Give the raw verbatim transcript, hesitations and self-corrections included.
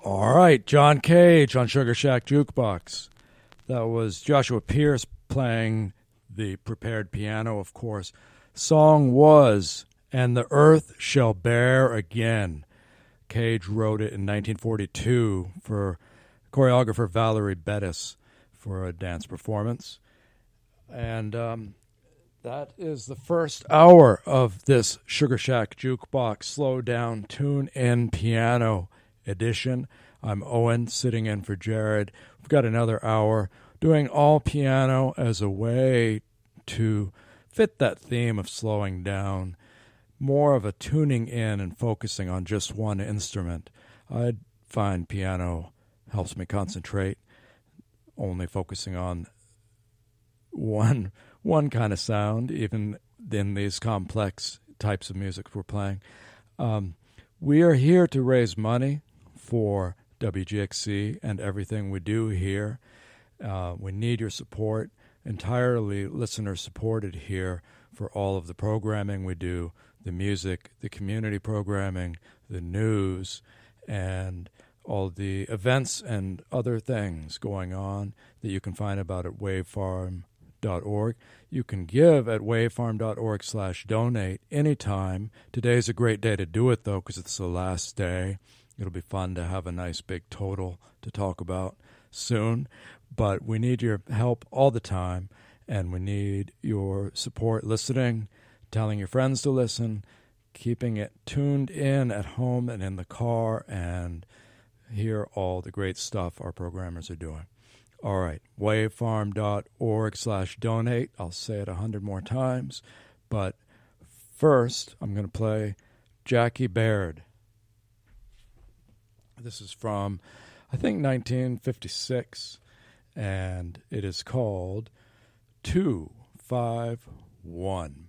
All right, John Cage on Sugar Shack Jukebox. That was Joshua Pierce playing the prepared piano, of course. Song was "And the Earth Shall Bear Again." Cage wrote it in nineteen forty-two for choreographer Valerie Bettis for a dance performance. And um, that is the first hour of this Sugar Shack Jukebox Slow Down Tune In Piano edition. I'm Owen, sitting in for Jared. We've got another hour doing all piano as a way to fit that theme of slowing down, more of a tuning in and focusing on just one instrument. I find piano helps me concentrate, only focusing on one one kind of sound, even in these complex types of music we're playing. Um, we are here to raise money for W G X C and everything we do here. Uh, we need your support, entirely listener-supported here for all of the programming we do, the music, the community programming, the news, and all the events and other things going on that you can find about at wavefarm dot org. You can give at wavefarm dot org slash donate anytime. Today's a great day to do it, though, because it's the last day. It'll be fun to have a nice big total to talk about soon. But we need your help all the time, and we need your support listening, telling your friends to listen, keeping it tuned in at home and in the car, and hear all the great stuff our programmers are doing. All right, wavefarm dot org slash donate. I'll say it a hundred more times. But first, I'm going to play Jackie Baird. This is from, I think, nineteen fifty-six, and it is called two five one.